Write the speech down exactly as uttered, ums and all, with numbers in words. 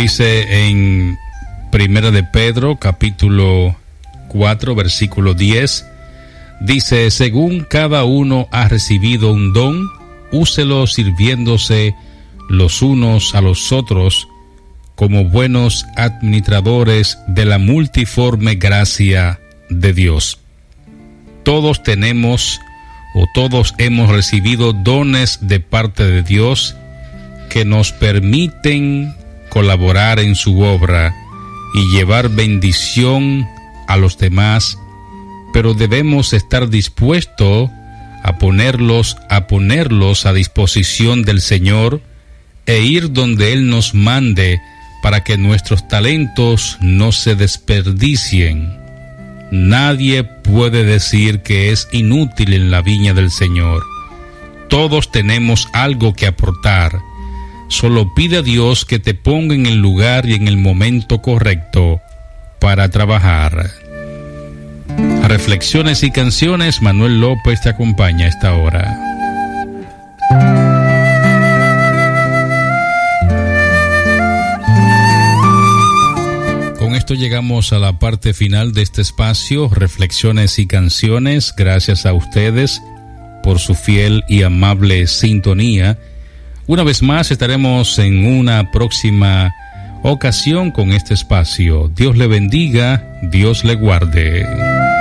Dice en Primera de Pedro, capítulo cuatro, versículo diez, dice: según cada uno ha recibido un don, úselo sirviéndose los unos a los otros como buenos administradores de la multiforme gracia de Dios. Todos tenemos o todos hemos recibido dones de parte de Dios que nos permiten colaborar en su obra y llevar bendición a los demás, pero debemos estar dispuestos a ponerlos, a ponerlos a disposición del Señor e ir donde Él nos mande para que nuestros talentos no se desperdicien. Nadie puede decir que es inútil en la viña del Señor. Todos tenemos algo que aportar. Solo pide a Dios que te ponga en el lugar y en el momento correcto para trabajar. A Reflexiones y Canciones, Manuel López te acompaña a esta hora. Con esto llegamos a la parte final de este espacio, Reflexiones y Canciones. Gracias a ustedes por su fiel y amable sintonía. Una vez más estaremos en una próxima ocasión con este espacio. Dios le bendiga, Dios le guarde.